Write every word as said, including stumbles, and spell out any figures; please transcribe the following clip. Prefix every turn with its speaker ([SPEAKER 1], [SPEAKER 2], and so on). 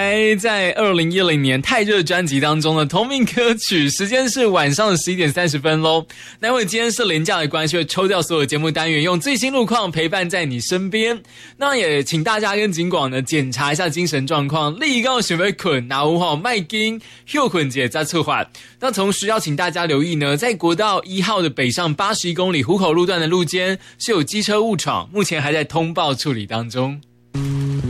[SPEAKER 1] 来在二零一零年太热专辑当中的同名歌曲，时间是晚上的十一点三十分咯。那因为今天是连假的关系，会抽掉所有节目单元，用最新路况陪伴在你身边。那也请大家跟警广呢检查一下精神状况，立高学会捆，然后麦金休捆节再策划。那同时要请大家留意呢，在国道一号的北上八十一公里湖口路段的路肩是有机车误闯，目前还在通报处理当中。